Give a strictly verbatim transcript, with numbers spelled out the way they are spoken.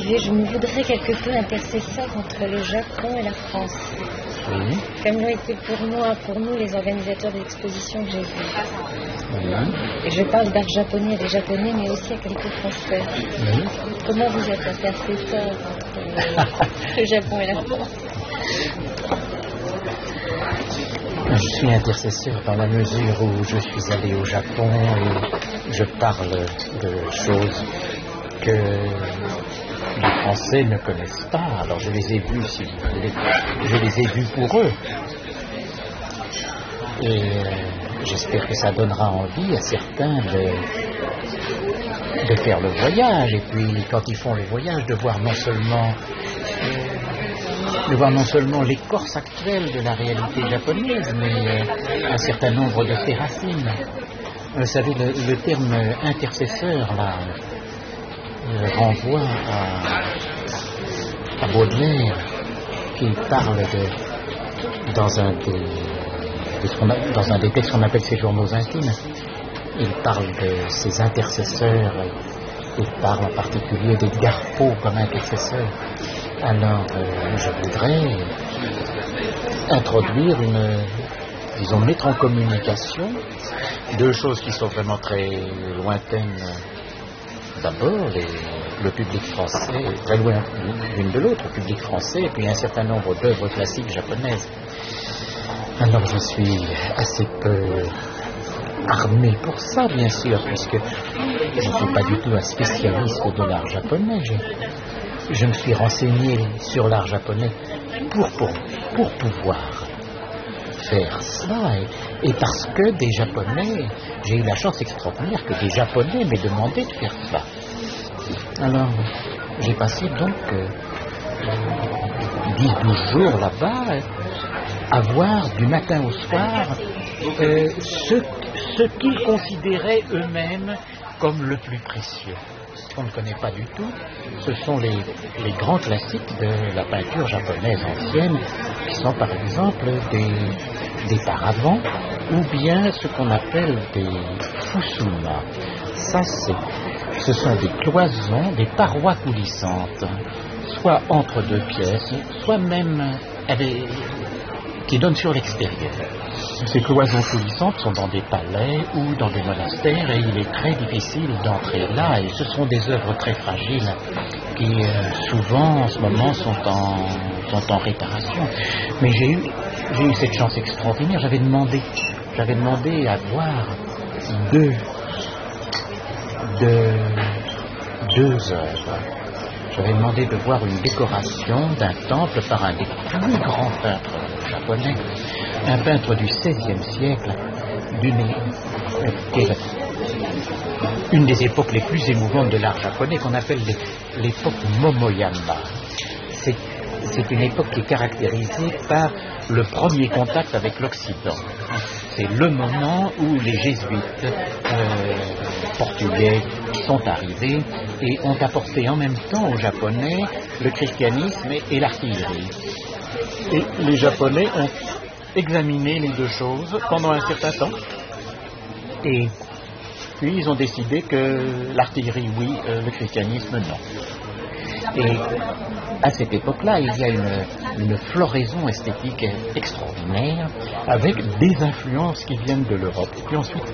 disais, je me voudrais quelquefois intercesseur entre le Japon et la France. Oui. Comme l'ont été pour moi, pour nous, les organisateurs de l'exposition que j'ai vue. Oui. Et je parle d'art japonais à des Japonais, mais aussi à quelques Français. Oui. Comment vous êtes intercesseur entre le, le Japon et la France? Je suis intercesseur dans la mesure où je suis allé au Japon et je parle de choses que les Français ne connaissent pas. Alors je les ai vus, si vous voulez, je les ai vus pour eux. Et euh, j'espère que ça donnera envie à certains de, de faire le voyage. Et puis quand ils font le voyage, de voir non seulement... Euh, de voir non seulement l'écorce actuelle de la réalité japonaise, mais euh, un certain nombre de ses racines. Vous savez, le, le terme intercesseur, là, euh, renvoie à, à Baudelaire, qui parle de, dans un des, de ce qu'on a, dans un des textes qu'on appelle ses journaux intimes, il parle de ses intercesseurs, il parle en particulier des Garpeaux comme intercesseurs. Alors, euh, je voudrais introduire une, disons, mettre en communication deux choses qui sont vraiment très lointaines. D'abord, les, le public français, très loin l'une de l'autre, le public français, et puis un certain nombre d'œuvres classiques japonaises. Alors, je suis assez peu armé pour ça, bien sûr, puisque je ne suis pas du tout un spécialiste de l'art japonais. Je, Je me suis renseigné sur l'art japonais pour, pour, pour pouvoir faire ça. Et, et parce que des Japonais, j'ai eu la chance extraordinaire que des Japonais m'aient demandé de faire ça. Alors, j'ai passé donc euh, dix douze jours là-bas à voir du matin au soir euh, ce, ce qu'ils considéraient eux-mêmes comme le plus précieux. Qu'on ne connaît pas du tout, ce sont les, les grands classiques de la peinture japonaise ancienne, qui sont par exemple des, des paravents, ou bien ce qu'on appelle des fusuma. Ça, c'est, ce sont des cloisons, des parois coulissantes, soit entre deux pièces, soit même avec, qui donnent sur l'extérieur. Ces cloisons coulissantes sont dans des palais ou dans des monastères et il est très difficile d'entrer là, et ce sont des œuvres très fragiles qui euh, souvent en ce moment sont en, sont en réparation. Mais j'ai eu, j'ai eu cette chance extraordinaire, j'avais demandé, j'avais demandé à voir deux, deux, deux œuvres. J'avais demandé de voir une décoration d'un temple par un des plus grands peintres japonais, un peintre du seizième siècle, d'une, euh, une des époques les plus émouvantes de l'art japonais, qu'on appelle l'époque Momoyama. C'est, c'est une époque qui est caractérisée par le premier contact avec l'Occident. C'est le moment où les jésuites euh, portugais sont arrivés et ont apporté en même temps aux Japonais le christianisme et, et l'artillerie. Et les Japonais ont examiné les deux choses pendant un certain temps. Et puis ils ont décidé que l'artillerie, oui, euh, le christianisme, non. Et à cette époque-là, il y a une, une floraison esthétique extraordinaire avec des influences qui viennent de l'Europe. Et puis ensuite,